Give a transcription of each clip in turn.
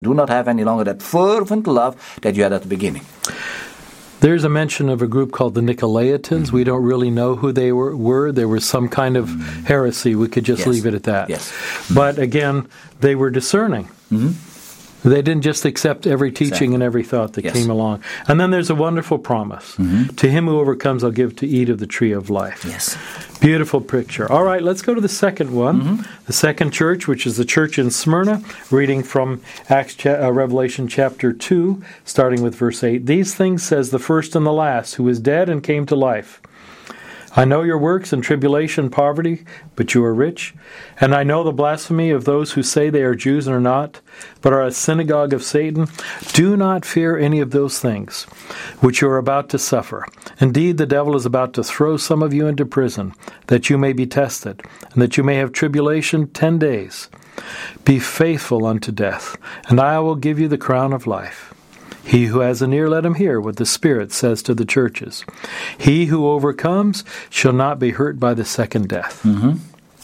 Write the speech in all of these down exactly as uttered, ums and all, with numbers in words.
Do not have any longer that fervent love that you had at the beginning. There's a mention of a group called the Nicolaitans. Mm-hmm. We don't really know who they were. were. There was some kind of mm-hmm. heresy. We could just yes. leave it at that. Yes. But again, they were discerning. Mm-hmm. They didn't just accept every teaching exactly. and every thought that yes. came along. And then there's a wonderful promise. Mm-hmm. To him who overcomes, I'll give to eat of the tree of life. Yes. Beautiful picture. All right, let's go to the second one. Mm-hmm. The second church, which is the church in Smyrna, reading from Acts, cha- uh, Revelation chapter two, starting with verse eight. These things says the first and the last, who is dead and came to life. I know your works and tribulation, poverty, but you are rich. And I know the blasphemy of those who say they are Jews and are not, but are a synagogue of Satan. Do not fear any of those things which you are about to suffer. Indeed, the devil is about to throw some of you into prison, that you may be tested, and that you may have tribulation ten days. Be faithful unto death, and I will give you the crown of life. He who has an ear, let him hear what the Spirit says to the churches. He who overcomes shall not be hurt by the second death. Mm-hmm.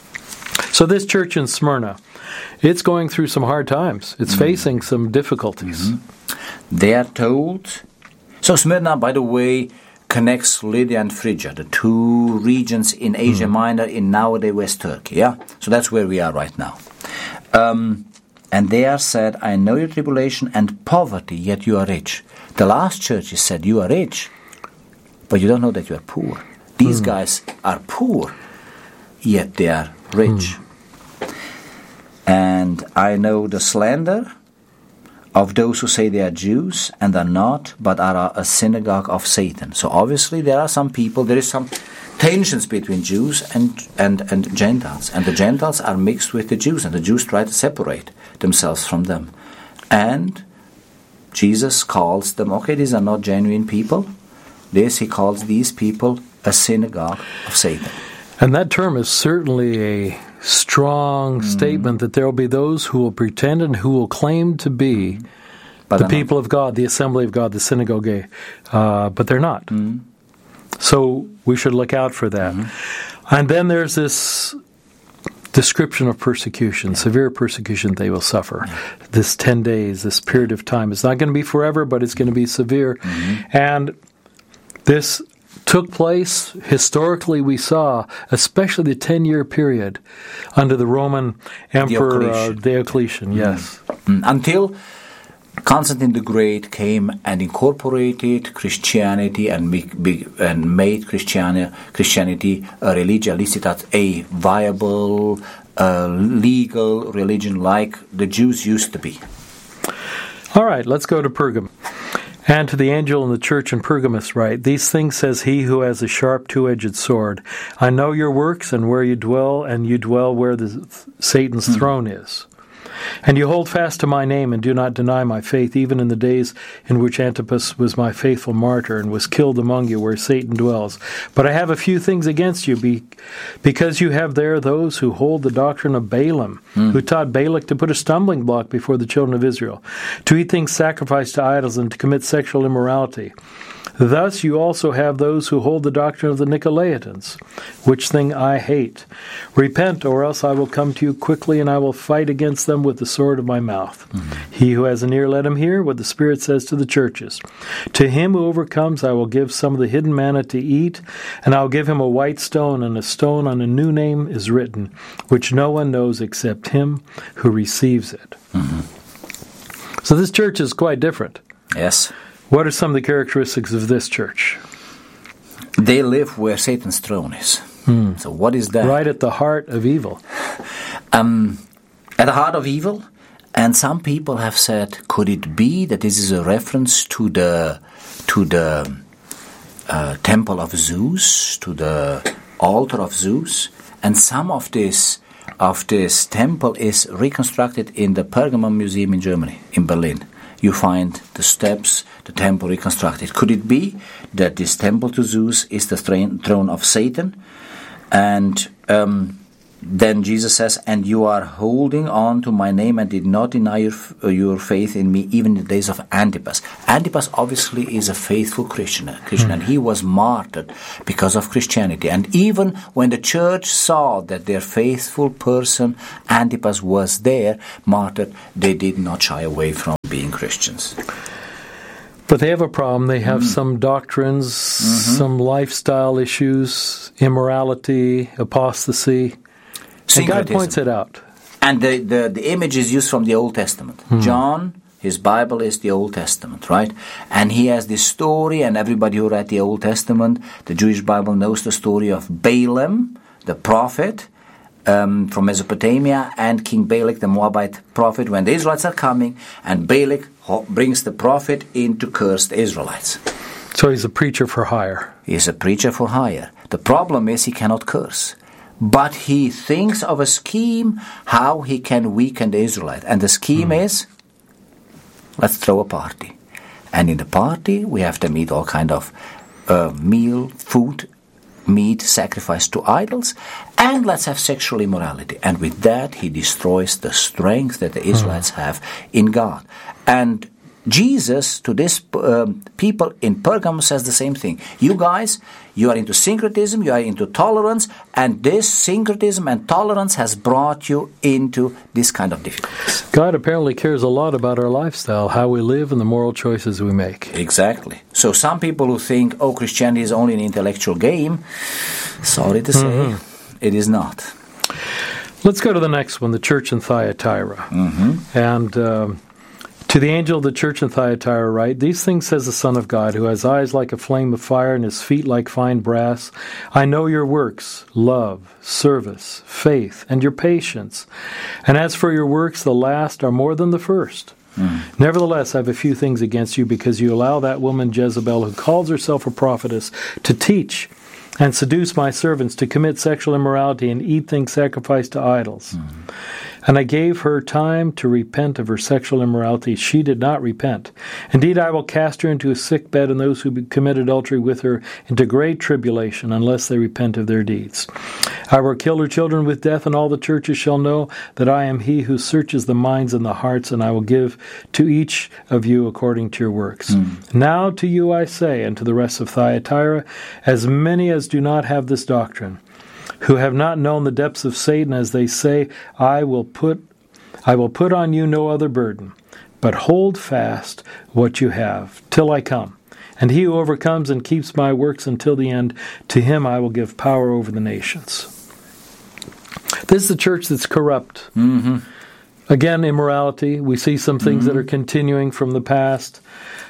So this church in Smyrna, it's going through some hard times. It's mm-hmm. facing some difficulties. Mm-hmm. They are told... So Smyrna, by the way, connects Lydia and Phrygia, the two regions in Asia mm-hmm. Minor, in nowadays West Turkey. Yeah, so that's where we are right now. Um... And they are said, I know your tribulation and poverty, yet you are rich. The last churches said, you are rich, but you don't know that you are poor. These mm. guys are poor, yet they are rich. Mm. And I know the slander of those who say they are Jews and are not, but are a synagogue of Satan. So obviously there are some people, there is some tensions between Jews and, and, and Gentiles. And the Gentiles are mixed with the Jews, and the Jews try to separate themselves from them. And Jesus calls them, okay, these are not genuine people. This, he calls these people a synagogue of Satan. And that term is certainly a strong mm. statement that there will be those who will pretend and who will claim to be but the people not. of God, the assembly of God, the synagogue, uh, but they're not. Mm. So we should look out for that. Mm-hmm. And then there's this description of persecution, severe persecution they will suffer. Mm-hmm. This ten days, this period of time. It's not going to be forever, but it's going to be severe. Mm-hmm. And this took place, historically we saw, especially the ten-year period under the Roman Emperor Diocletian. Uh, Diocletian, yes. Mm-hmm. Until Constantine the Great came and incorporated Christianity and, be, be, and made Christiania, Christianity a religion, listed as a viable, uh, legal religion like the Jews used to be. All right, let's go to Pergamum. And to the angel in the church in Pergamos write, these things says he who has a sharp two-edged sword. I know your works and where you dwell, and you dwell where the Satan's hmm. throne is. And you hold fast to my name and do not deny my faith, even in the days in which Antipas was my faithful martyr and was killed among you where Satan dwells. But I have a few things against you, be, because you have there those who hold the doctrine of Balaam, mm. who taught Balak to put a stumbling block before the children of Israel, to eat things sacrificed to idols and to commit sexual immorality. Thus you also have those who hold the doctrine of the Nicolaitans, which thing I hate. Repent, or else I will come to you quickly, and I will fight against them with the sword of my mouth. Mm-hmm. He who has an ear, let him hear what the Spirit says to the churches. To him who overcomes, I will give some of the hidden manna to eat, and I will give him a white stone, and a stone on a new name is written, which no one knows except him who receives it. Mm-hmm. So this church is quite different. Yes. What are some of the characteristics of this church? They live where Satan's throne is. Hmm. So what is that? Right at the heart of evil. Um, at the heart of evil. And some people have said, could it be that this is a reference to the to the uh, temple of Zeus, to the altar of Zeus? And some of this of this temple is reconstructed in the Pergamum Museum in Germany, in Berlin. You find the steps, the temple reconstructed. Could it be that this temple to Zeus is the throne of Satan? And um, then Jesus says, and you are holding on to my name and did not deny your, uh, your faith in me even in the days of Antipas. Antipas obviously is a faithful Christian, Christian mm. and he was martyred because of Christianity. And even when the church saw that their faithful person, Antipas, was there, martyred, they did not shy away from being Christians. But they have a problem. They have mm. some doctrines, mm-hmm. some lifestyle issues, immorality, apostasy. And God points it out. And the, the, the image is used from the Old Testament. Mm. John, his Bible is the Old Testament, right? And he has this story, and everybody who read the Old Testament, the Jewish Bible, knows the story of Balaam, the prophet um, from Mesopotamia, and King Balak, the Moabite prophet, when the Israelites are coming, and Balak brings the prophet in to curse the Israelites. So he's a preacher for hire. He's a preacher for hire. The problem is he cannot curse. But he thinks of a scheme how he can weaken the Israelite. And the scheme mm. is, let's throw a party. And in the party, we have them eat all kind of uh, meal, food, meat sacrificed to idols. And let's have sexual immorality. And with that, he destroys the strength that the Israelites mm. have in God. And Jesus, to this um, people in Pergamum, says the same thing. You guys, you are into syncretism, you are into tolerance, and this syncretism and tolerance has brought you into this kind of difficulties. God apparently cares a lot about our lifestyle, how we live, and the moral choices we make. Exactly. So some people who think, oh, Christianity is only an intellectual game, sorry to say, mm-hmm. it is not. Let's go to the next one, the church in Thyatira. Mm-hmm. And Um, to the angel of the church in Thyatira write, these things says the Son of God, who has eyes like a flame of fire and his feet like fine brass. I know your works, love, service, faith, and your patience. And as for your works, the last are more than the first. Mm. Nevertheless, I have a few things against you, because you allow that woman Jezebel, who calls herself a prophetess, to teach and seduce my servants to commit sexual immorality and eat things sacrificed to idols. Mm. And I gave her time to repent of her sexual immorality. She did not repent. Indeed, I will cast her into a sick bed, and those who commit adultery with her into great tribulation, unless they repent of their deeds. I will kill her children with death, and all the churches shall know that I am he who searches the minds and the hearts, and I will give to each of you according to your works. Mm. Now to you I say, and to the rest of Thyatira, as many as do not have this doctrine, who have not known the depths of Satan, as they say, I will put I will put on you no other burden, but hold fast what you have, till I come. And he who overcomes and keeps my works until the end, to him I will give power over the nations. This is the church that's corrupt. Mm-hmm. Again, immorality. We see some things mm-hmm. that are continuing from the past.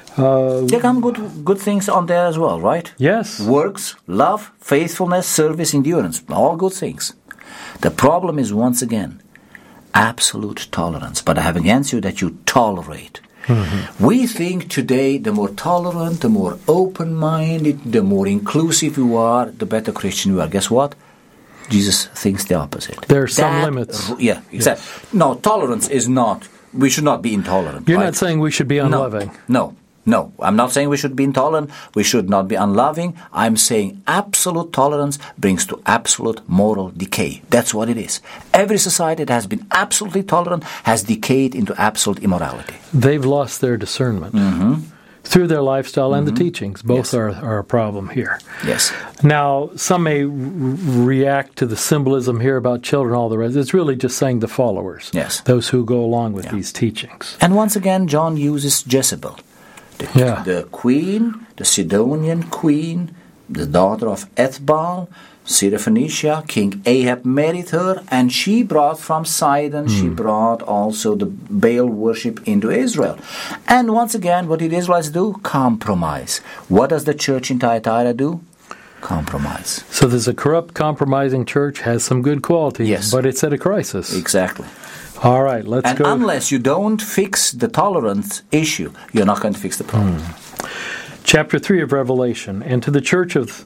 Uh, there come good good things on there as well, right? Yes. Works, love, faithfulness, service, endurance. All good things. The problem is, once again, absolute tolerance. But I have against you that you tolerate. Mm-hmm. We think today the more tolerant, the more open-minded, the more inclusive you are, the better Christian you are. Guess what? Jesus thinks the opposite. There are some that, limits. Yeah, exactly. Yes. No, tolerance is not, we should not be intolerant. You're right? not saying we should be unloving. No, no. No, I'm not saying we should be intolerant, we should not be unloving. I'm saying absolute tolerance brings to absolute moral decay. That's what it is. Every society that has been absolutely tolerant has decayed into absolute immorality. They've lost their discernment. Mm-hmm. Through their lifestyle and mm-hmm. the teachings. Both yes. are, are a problem here. Yes. Now, some may r- react to the symbolism here about children, all the rest. It's really just saying the followers. Yes. Those who go along with yeah. these teachings. And once again, John uses Jezebel. The, yeah. the queen, the Sidonian queen, the daughter of Ethbaal, Syrophoenicia, King Ahab married her, and she brought from Sidon, mm. she brought also the Baal worship into Israel. And once again, what did Israelites do? Compromise. What does the church in Thyatira do? Compromise. So there's a corrupt, compromising church, has some good qualities, yes. but it's at a crisis. Exactly. All right, let's and go. And unless you don't fix the tolerance issue, you're not going to fix the problem. Mm. Chapter three of Revelation, and to the church of,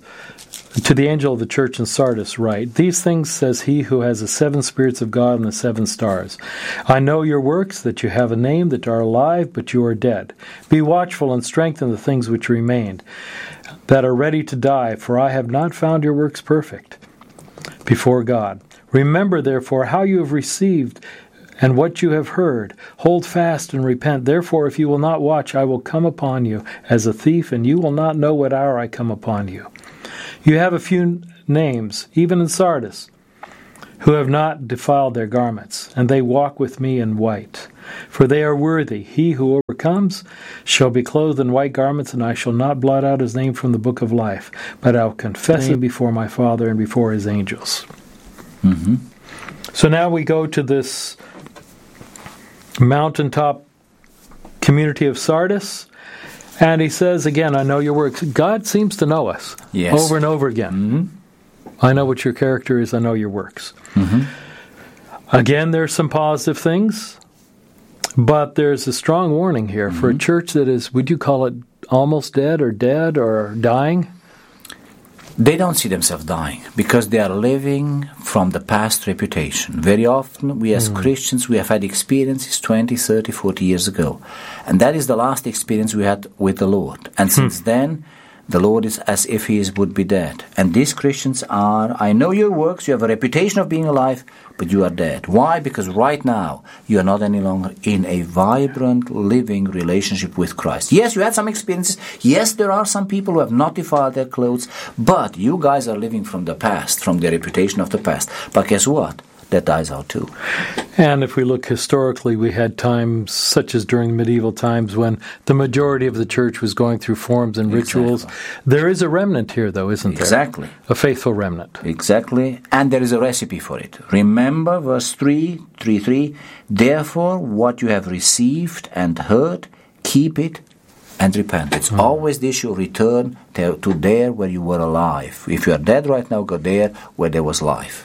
to the angel of the church in Sardis write, these things says he who has the seven spirits of God and the seven stars. I know your works, that you have a name, that are alive, but you are dead. Be watchful and strengthen the things which remained, that are ready to die, for I have not found your works perfect before God. Remember, therefore, how you have received and what you have heard. Hold fast and repent. Therefore, if you will not watch, I will come upon you as a thief, and you will not know what hour I come upon you. You have a few names, even in Sardis, who have not defiled their garments, and they walk with me in white. For they are worthy. He who overcomes shall be clothed in white garments, and I shall not blot out his name from the book of life, but I'll confess him before my Father and before his angels. Mm-hmm. So now we go to this mountaintop community of Sardis, and he says again, I know your works. God seems to know us yes. over and over again. Mm-hmm. I know what your character is. I know your works. Mm-hmm. Again, there's some positive things, but there's a strong warning here mm-hmm. for a church that is, would you call it almost dead or dead or dying? They don't see themselves dying because they are living from the past reputation. Very often, we as mm. Christians, we have had experiences twenty, thirty, forty years ago. And that is the last experience we had with the Lord. And mm. since then, the Lord is as if he is, would be dead. And these Christians are, I know your works, you have a reputation of being alive, but you are dead. Why? Because right now, you are not any longer in a vibrant, living relationship with Christ. Yes, you had some experiences. Yes, there are some people who have not defiled their clothes, but you guys are living from the past, from the reputation of the past. But guess what? That dies out too. And if we look historically, we had times such as during medieval times when the majority of the church was going through forms and rituals. Exactly. There is a remnant here, though, isn't there? Exactly. A faithful remnant. Exactly. And there is a recipe for it. Remember verse three, three, three. Therefore, what you have received and heard, keep it and repent. It's mm. always the issue, return to, to there where you were alive. If you are dead right now, go there where there was life.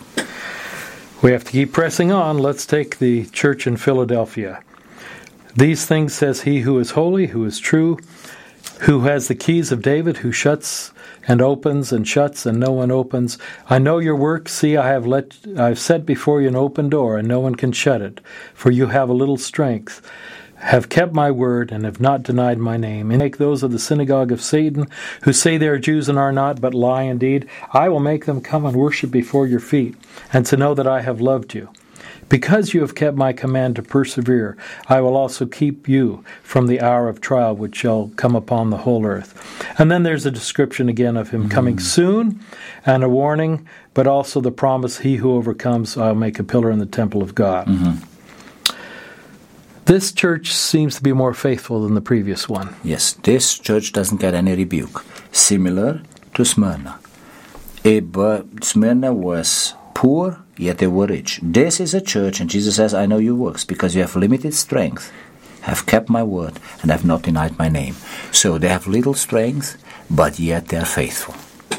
We have to keep pressing on. Let's take the church in Philadelphia. These things says he who is holy, who is true, who has the keys of David, who shuts and opens and shuts and no one opens. I know your work. See, I have let I've set before you an open door, and no one can shut it. For you have a little strength, have kept my word, and have not denied my name. And make those of the synagogue of Satan, who say they are Jews and are not, but lie indeed. I will make them come and worship before your feet, and to know that I have loved you. Because you have kept my command to persevere, I will also keep you from the hour of trial which shall come upon the whole earth. And then there's a description again of him mm-hmm. coming soon, and a warning, but also the promise, he who overcomes, I'll make a pillar in the temple of God. Mm-hmm. This church seems to be more faithful than the previous one. Yes, this church doesn't get any rebuke. Similar to Smyrna. Smyrna was poor, yet they were rich. This is a church, and Jesus says, I know your works, because you have limited strength, have kept my word, and have not denied my name. So they have little strength, but yet they are faithful.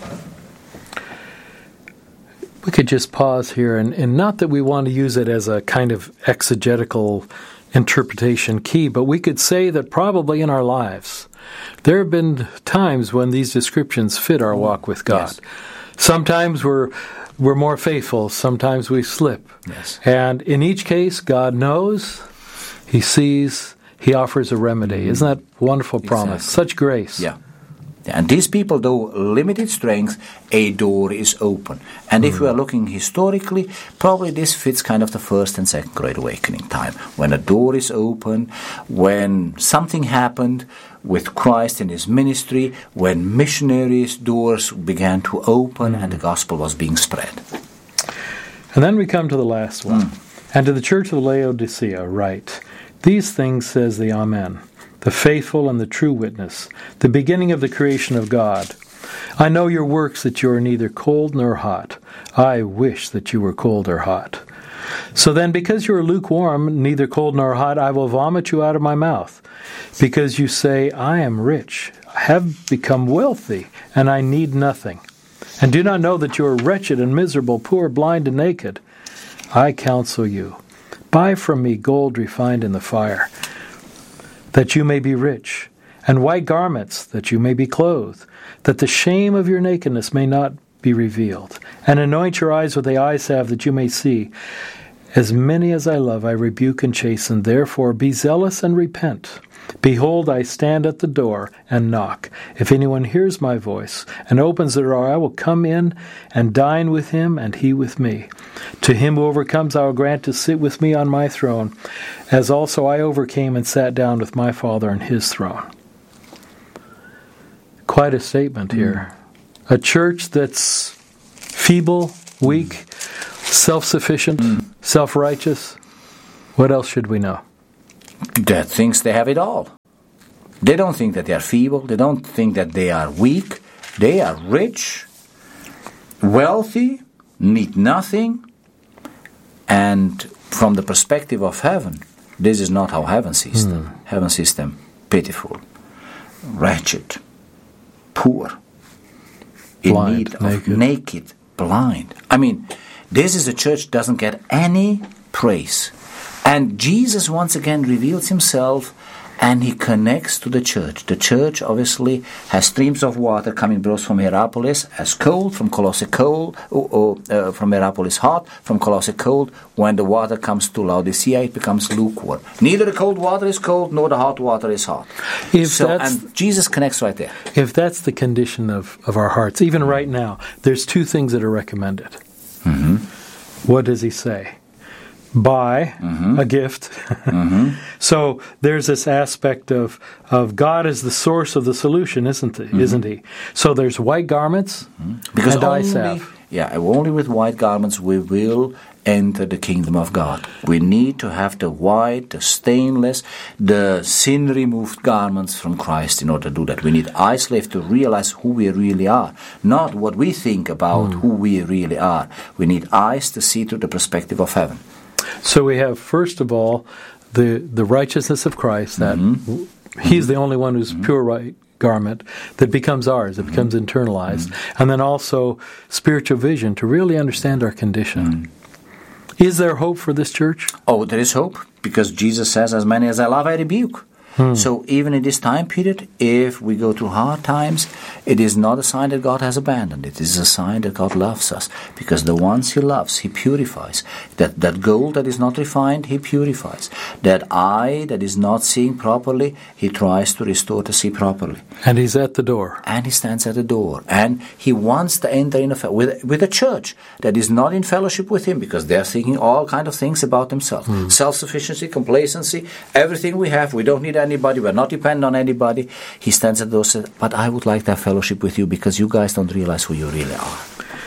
We could just pause here, and, and not that we want to use it as a kind of exegetical interpretation key, but we could say that probably in our lives there have been times when these descriptions fit our walk with God. Yes. Sometimes we're we're more faithful, sometimes we slip. Yes. And in each case, God knows, he sees, he offers a remedy. Mm-hmm. Isn't that a wonderful promise? Exactly. Such grace. Yeah. And these people, though limited strength, a door is open. And if mm. we are looking historically, probably this fits kind of the first and second Great Awakening time. When a door is open, when something happened with Christ in his ministry, when missionaries' doors began to open mm. and the gospel was being spread. And then we come to the last one. Mm. And to the church of Laodicea write, these things says the Amen, the faithful and the true witness, the beginning of the creation of God. I know your works, that you are neither cold nor hot. I wish that you were cold or hot. So then, because you are lukewarm, neither cold nor hot, I will vomit you out of my mouth. Because you say, I am rich, I have become wealthy, and I need nothing. And do not know that you are wretched and miserable, poor, blind, and naked. I counsel you, buy from me gold refined in the fire, that you may be rich, and white garments, that you may be clothed, that the shame of your nakedness may not be revealed, and anoint your eyes with the eye salve, that you may see. As many as I love, I rebuke and chasten. Therefore, be zealous and repent. Behold, I stand at the door and knock. If anyone hears my voice and opens the door, I will come in and dine with him, and he with me. To him who overcomes, I will grant to sit with me on my throne, as also I overcame and sat down with my Father on his throne. Quite a statement here. Mm. A church that's feeble, weak, self-sufficient, mm. self-righteous. What else should we know? That thinks they have it all. They don't think that they are feeble. They don't think that they are weak. They are rich, wealthy, need nothing. And from the perspective of heaven, this is not how heaven sees mm. them. Heaven sees them pitiful, wretched, poor, in blind, need of naked. naked, blind. I mean, this is a church that doesn't get any praise. And Jesus once again reveals himself, and he connects to the church. The church obviously has streams of water coming both from Hierapolis as cold, from Colossae cold, or, or uh, from Hierapolis hot, from Colossae cold. When the water comes to Laodicea, it becomes lukewarm. Neither the cold water is cold, nor the hot water is hot. If so, that's, and Jesus connects right there. If that's the condition of, of our hearts, even right now, there's two things that are recommended. Mm-hmm. What does he say? Buy mm-hmm. a gift. Mm-hmm. So there's this aspect of, of God is the source of the solution, isn't he? Mm-hmm. Isn't he? So there's white garments mm-hmm. because and eye salve. Yeah, only with white garments we will enter the kingdom of God. We need to have the white, the stainless, the sin-removed garments from Christ in order to do that. We need eye salve to realize who we really are, not what we think about mm. who we really are. We need eyes to see through the perspective of heaven. So we have, first of all, the, the righteousness of Christ, that mm-hmm. he's the only one who's mm-hmm. pure white garment, that becomes ours, it mm-hmm. becomes internalized. Mm-hmm. And then also spiritual vision to really understand our condition. Mm-hmm. Is there hope for this church? Oh, there is hope, because Jesus says, as many as I love, I rebuke. Hmm. So even in this time period, if we go through hard times, it is not a sign that God has abandoned. It is a sign that God loves us, because the ones he loves, he purifies. That, that gold that is not refined, he purifies. That eye that is not seeing properly, he tries to restore to see properly. And he's at the door. And he stands at the door. And he wants to enter in a, with, with a church that is not in fellowship with him, because they're thinking all kind of things about themselves. Hmm. Self-sufficiency, complacency, everything we have, we don't need any anybody, we're not dependent on anybody. He stands at the door and says, but I would like to have fellowship with you, because you guys don't realize who you really are.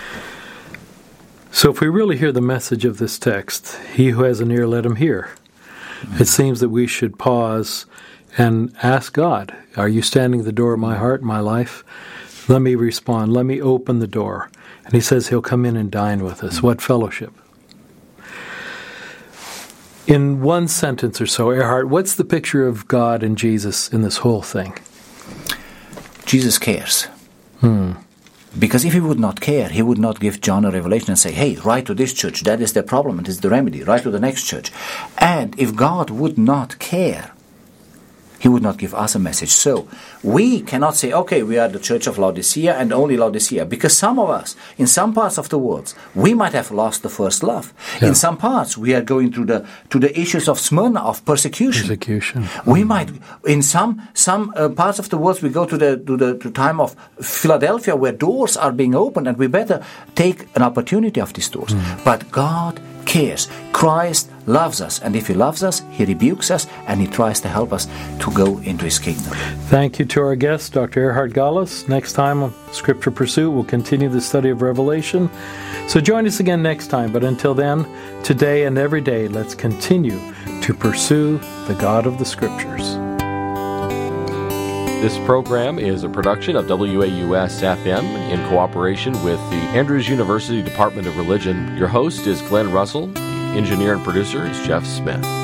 So if we really hear the message of this text, he who has an ear, let him hear. Mm-hmm. It seems that we should pause and ask God, are you standing at the door of my heart, my life? Let me respond. Let me open the door. And he says he'll come in and dine with us. Mm-hmm. What fellowship? In one sentence or so, Erhard, what's the picture of God and Jesus in this whole thing? Jesus cares. Hmm. Because if he would not care, he would not give John a revelation and say, hey, write to this church, that is the problem, it is the remedy, write to the next church. And if God would not care, he would not give us a message. So we cannot say, okay, we are the church of Laodicea and only Laodicea, because some of us, in some parts of the world, we might have lost the first love. Yeah. In some parts, we are going through the to the issues of Smyrna, of persecution. Persecution. We mm-hmm. might, in some some uh, parts of the world, we go to the to the to time of Philadelphia, where doors are being opened, and we better take an opportunity of these doors. Mm. But God cares. Christ loves us, and if he loves us, he rebukes us, and he tries to help us to go into his kingdom. Thank you to our guest, Doctor Erhard Gallas. Next time on Scripture Pursuit, we'll continue the study of Revelation. So join us again next time. But until then, today and every day, let's continue to pursue the God of the Scriptures. This program is a production of W A U S F M in cooperation with the Andrews University Department of Religion. Your host is Glenn Russell. The engineer and producer is Jeff Smith.